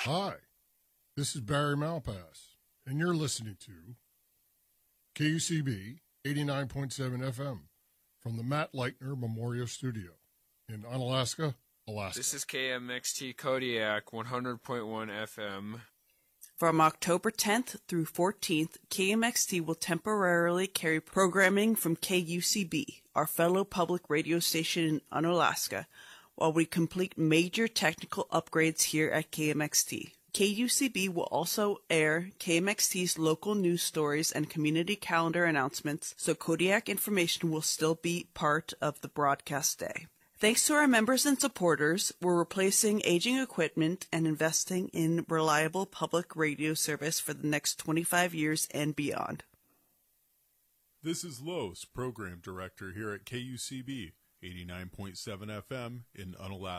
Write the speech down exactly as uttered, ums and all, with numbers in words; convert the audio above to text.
Hi, this is Barry Malpass, and you're listening to K U C B eighty-nine point seven F M from the Matt Leitner Memorial Studio in Unalaska, Alaska. This is K M X T Kodiak one hundred point one F M. From October tenth through fourteenth, K M X T will temporarily carry programming from K U C B, our fellow public radio station in Unalaska, while we complete major technical upgrades here at K M X T. K U C B will also air K M X T's local news stories and community calendar announcements, so Kodiak information will still be part of the broadcast day. Thanks to our members and supporters, we're replacing aging equipment and investing in reliable public radio service for the next twenty-five years and beyond. This is Los, Program Director here at K U C B eighty-nine point seven F M in Unalaska.